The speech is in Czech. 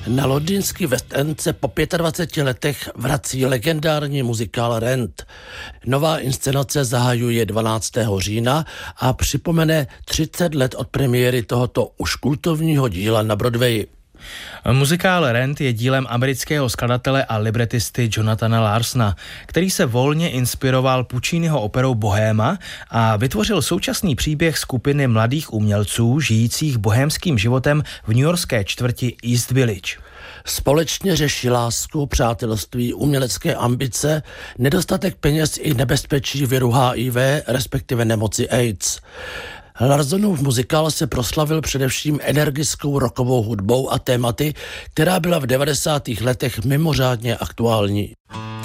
Na londýnský West End se po 25 letech vrací legendární muzikál Rent. Nová inscenace zahajuje 12. října a připomene 30 let od premiéry tohoto už kultovního díla na Broadwayi. Muzikál Rent je dílem amerického skladatele a libretisty Jonathana Larsona, který se volně inspiroval Pucciniho operou Bohéma a vytvořil současný příběh skupiny mladých umělců žijících bohémským životem v newyorské čtvrti East Village. Společně řeší lásku, přátelství, umělecké ambice, nedostatek peněz i nebezpečí viru HIV, respektive nemoci AIDS. Larsonův muzikál se proslavil především energickou rockovou hudbou a tématy, která byla v 90. letech mimořádně aktuální.